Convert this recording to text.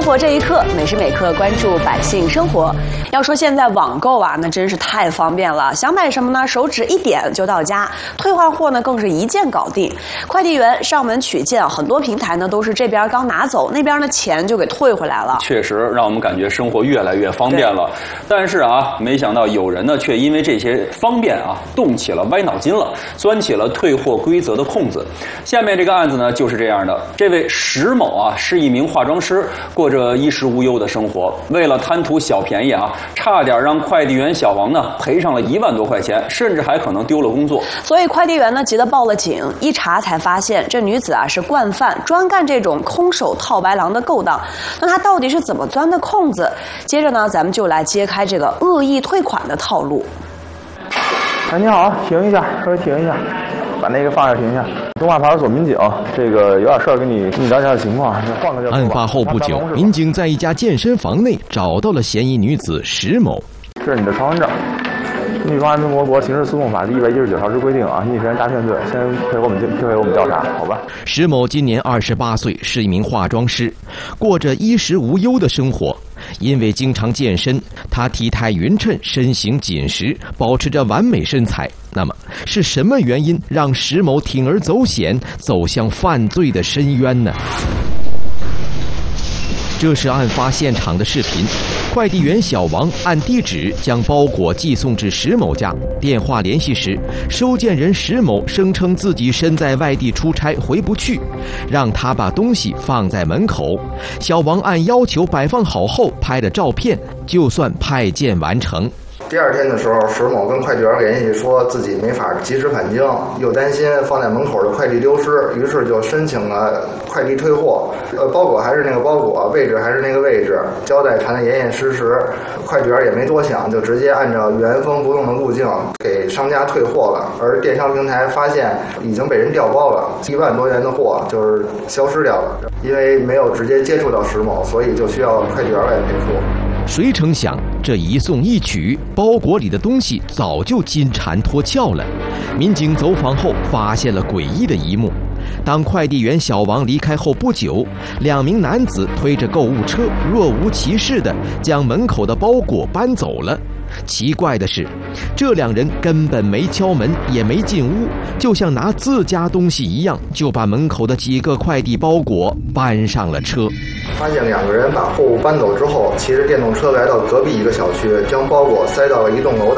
生活这一刻，每时每刻关注百姓生活。要说现在网购啊，那真是太方便了，想买什么呢，手指一点就到家，退换货呢更是一键搞定。快递员上门取件，很多平台呢都是这边刚拿走，那边呢钱就给退回来了。 确实让我们感觉生活越来越方便了。但是啊，没想到有人呢却因为这些方便啊，动起了歪脑筋了，钻起了退货规则的空子。下面这个案子呢就是这样的，这位石某啊是一名化妆师，过着衣食无忧的生活。为了贪图小便宜啊，差点让快递员小王呢赔上了1万多块钱，甚至还可能丢了工作。 所以快递员呢急得报了警，一查才发现这女子啊是惯犯，专干这种空手套白狼的勾当。那她到底是怎么钻的空子？接着呢，咱们就来揭开这个恶意退款的套路。 哎，你好，停一下，稍微停一下，把那个放下，停一下。东华派出所民警，这个有点事儿，跟你了解下情况。换个地儿。 案发后不久，民警在一家健身房内找到了嫌疑女子石某。 这是你的身份证。根据中华人民共和国刑事诉讼法第119条之规定啊，逆实施诈骗罪，先配合我们调查，好吧？ 石某今年28岁，是一名化妆师，过着衣食无忧的生活。因为经常健身，他体态匀称，身形紧实，保持着完美身材。那么，是什么原因让石某铤而走险，走向犯罪的深渊呢？这是案发现场的视频，快递员小王按地址将包裹寄送至石某家。电话联系时，收件人石某声称自己身在外地出差回不去，让他把东西放在门口。小王按要求摆放好后拍了照片，就算派件完成。 第二天的时候，石某跟快递员联系说自己没法及时返京，又担心放在门口的快递丢失，于是就申请了快递退货。包裹还是那个包裹，位置还是那个位置，胶带缠得严严实实。快递员也没多想，就直接按照原封不动的路径给商家退货了。而电商平台发现已经被人调包了，1万多元的货就是消失掉了。因为没有直接接触到石某，所以就需要快递员来赔付。 谁成想，这一送一取，包裹里的东西早就金蝉脱壳了。民警走访后发现了诡异的一幕：当快递员小王离开后不久，2名男子推着购物车，若无其事地将门口的包裹搬走了。奇怪的是，这2人根本没敲门，也没进屋，就像拿自家东西一样，就把门口的几个快递包裹搬上了车。 发现2个人把货物搬走之后，骑着电动车来到隔壁一个小区，将包裹塞到了一栋楼的